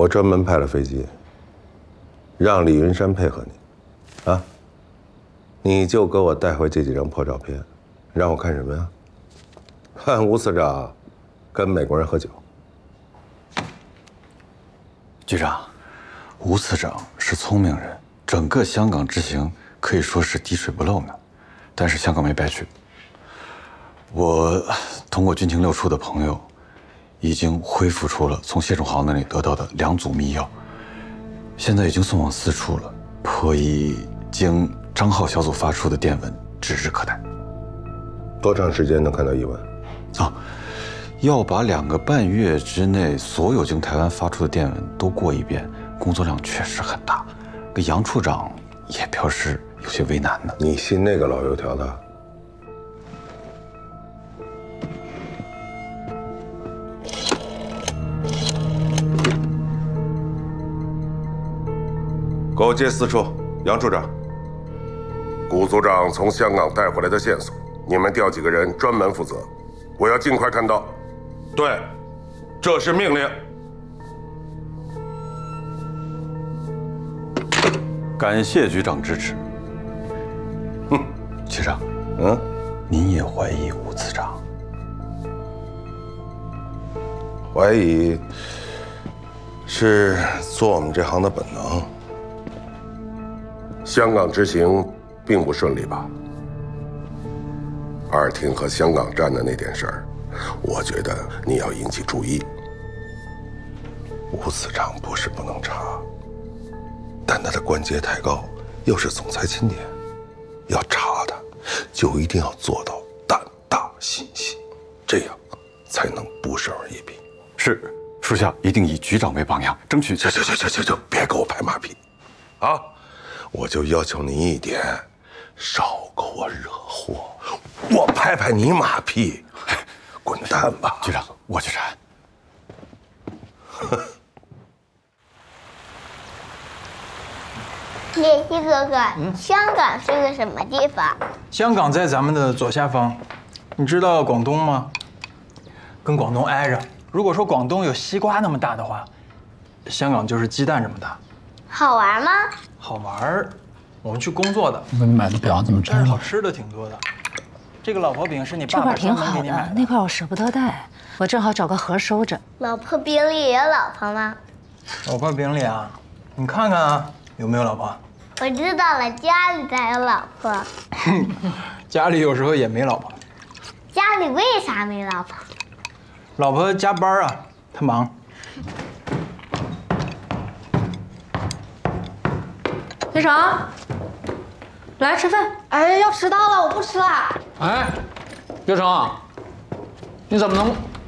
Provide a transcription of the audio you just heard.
我专门派了飞机，让李云山配合你，啊，你就给我带回这几张破照片，让我看什么呀？看吴司长跟美国人喝酒。 局长，吴司长是聪明人，整个香港之行可以说是滴水不漏呢。但是香港没白去。我通过军情六处的朋友，已经恢复出了从谢仲豪那里得到的2组密钥，现在已经送往4处了，颇以经张浩小组发出的电文指日可待。 多长时间能看到1万？ 要把2个半月之内所有经台湾发出的电文都过一遍，工作量确实很大。杨处长也表示有些为难呢。 你信那个老油条的？给我接4处，杨处长。 顾组长从香港带回来的线索，你们调几个人专门负责，我要尽快看到。 对，这是命令。 感谢局长支持。局长，您也怀疑吴司长？ 怀疑是做我们这行的本能。 香港之行并不顺利吧？2厅和香港站的那点事儿，我觉得你要引起注意。 吴司长不是不能查，但他的官阶太高，又是总裁钦点，要查他，就一定要做到胆大心细，这样才能不胜而一笔。 是，属下一定以局长为榜样，争取。 行，别给我拍马屁，啊！我就要求你一点，少给我惹祸。我拍你马屁，滚蛋吧！ 局长，我去查。 叶希哥哥，香港是个什么地方？ 香港在咱们的左下方，你知道广东吗？跟广东挨着。如果说广东有西瓜那么大的话，香港就是鸡蛋这么大。 好玩吗？ 好玩，我们去工作的。 你买的表怎么但是好吃的挺多的。这个老婆饼是你爸爸专门给你买的。 那块我舍不得带，我正好找个盒收着。 老婆饼里也有老婆吗？ 老婆饼里啊，你看看啊，有没有老婆？ 我知道了，家里才有老婆。 家里有时候也没老婆。 家里为啥没老婆？ 老婆加班啊，她忙。 学长，来吃饭。 哎，要迟到了，我不吃了。 哎，学成，你怎么能